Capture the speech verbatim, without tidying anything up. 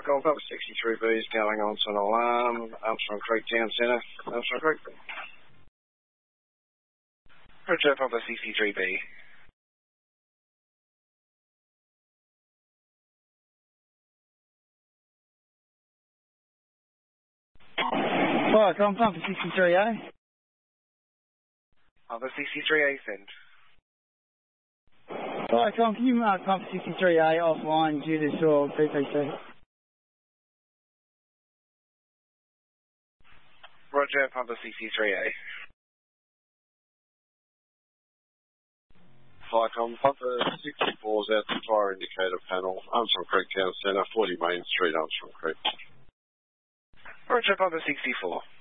Golf Papa sixty-three B is going on to an alarm. Armstrong Creek Town Centre. Armstrong Creek. Roger, Papa sixty-three B. Right, Golf Papa sixty-three A. Papa sixty-three A send. Right, Tom, can you mark Papa sixty-three A offline due to shore P P C? Roger, Papa sixty-three A. Flycom, Papa sixty-four is out the fire indicator panel. Armstrong Creek Town Centre, forty Main Street, Armstrong Creek. Roger, Papa sixty-four.